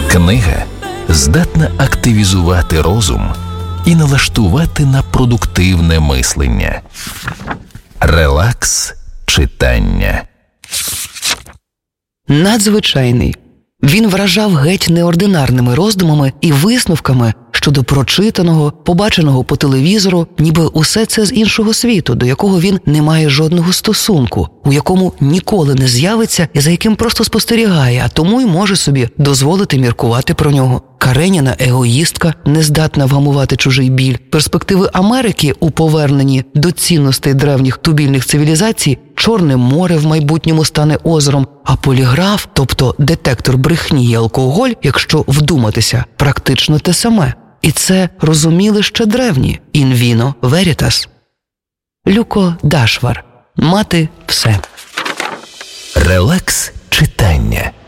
Книга здатна активізувати розум і налаштувати на продуктивне мислення. Релакс читання. Надзвичайний. Він вражав геть неординарними роздумами і висновками щодо прочитаного, побаченого по телевізору, ніби усе це з іншого світу, до якого він не має жодного стосунку, у якому ніколи не з'явиться і за яким просто спостерігає, а тому й може собі дозволити міркувати про нього. Кареніна егоїстка, не здатна вгамувати чужий біль. Перспективи Америки у поверненні до цінностей древніх тубільних цивілізацій, Чорне море в майбутньому стане озером, а поліграф, тобто детектор брехні і алкоголь, якщо вдуматися, практично те саме. І це розуміли ще древні – «in vino veritas». Люко Дашвар. Мати все. Релакс читання.